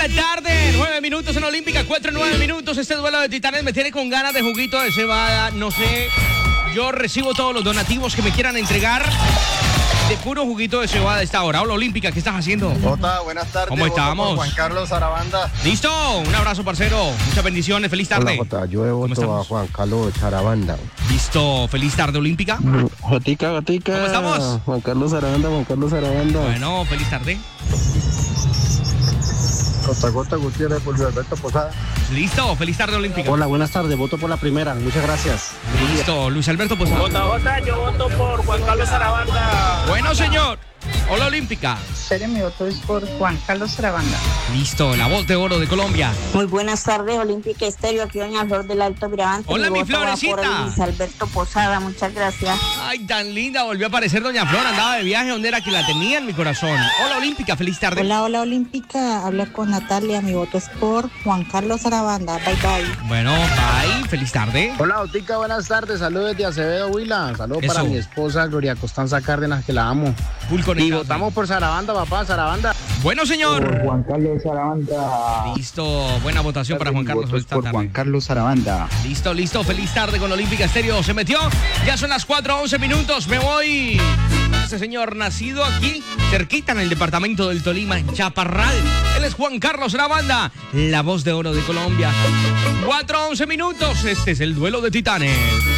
la tarde, 9 minutos en Olímpica, 4 9 minutos. Este duelo de titanes me tiene con ganas de juguito de cebada. No sé, yo recibo todos los donativos que me quieran entregar de puro juguito de cebada a esta hora. Hola, Olímpica, ¿qué estás haciendo? Jota, buenas tardes. ¿Cómo estamos? Juan Carlos Sarabanda. ¿Listo? Un abrazo, parcero. Muchas bendiciones. Feliz tarde. Hola, Jota, yo he votado a Juan Carlos Sarabanda. ¿Listo? Feliz tarde, Olímpica. Jotica. ¿Cómo estamos? Juan Carlos Sarabanda. Bueno, feliz tarde. Cota Gutiérrez por Luis Alberto Posada. ¿Listo? Feliz tarde, Olímpica. Hola, buenas tardes. Voto por la primera. Muchas gracias. Listo, Luis Alberto Posada. JJ, yo voto por Juan Carlos Sarabanda. Bueno, señor. Hola, Olímpica. Mi voto es por Juan Carlos Sarabanda. Listo, la voz de oro de Colombia. Muy buenas tardes, Olímpica Estéreo, aquí doña Flor del Alto Gravante. Hola, mi voto va Florecita. por Luis Alberto Posada, muchas gracias. Ay, tan linda, volvió a aparecer doña Flor, andaba de viaje, ¿dónde era que la tenía en mi corazón? Hola, Olímpica, feliz tarde. Hola, Olímpica, habla con Natalia, mi voto es por Juan Carlos Sarabanda, bye bye. Bueno, bye, feliz tarde. Hola, Jotica, buenas tardes. Saludos desde Acevedo, Huila. Saludos Eso. para mi esposa, Gloria Costanza Cárdenas, que la amo. Full Y conectado. votamos por Sarabanda, papá, Sarabanda. Bueno, señor. Juan Carlos Sarabanda. Listo, buena votación para Juan Carlos esta tarde. Carlos Sarabanda. Listo, feliz tarde con Olímpica Estéreo. Se metió, ya son las 4:11 minutos. Me voy con este señor nacido aquí, cerquita en el departamento del Tolima, en Chaparral. Él es Juan Carlos Sarabanda, la voz de oro de Colombia. 4:11 minutos, este es el duelo de titanes.